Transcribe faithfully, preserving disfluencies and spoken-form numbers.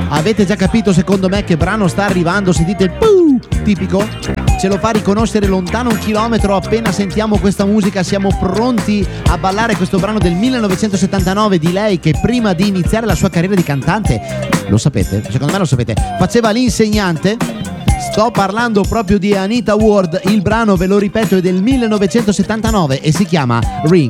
Avete già capito secondo me che brano sta arrivando? Sentite il puu tipico? Ce lo fa riconoscere lontano un chilometro. Appena sentiamo questa musica siamo pronti a ballare questo brano del millenovecentosettantanove di lei che prima di iniziare la sua carriera di cantante, lo sapete? Secondo me lo sapete, faceva l'insegnante. Sto parlando proprio di Anita Ward. Il brano, ve lo ripeto, è del millenovecentosettantanove e si chiama Ring